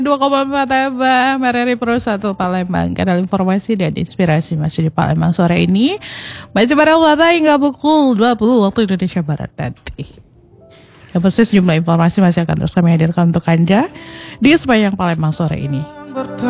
2,4 Teba, Mareri Pro 1 Palembang. Kanal informasi dan inspirasi masih di Palembang sore ini. Masih pada waktu hingga pukul 20 waktu Indonesia Barat nanti. Dan pasti sejumlah informasi masih akan terus kami hadirkan untuk Anda di sepanjang Palembang sore ini.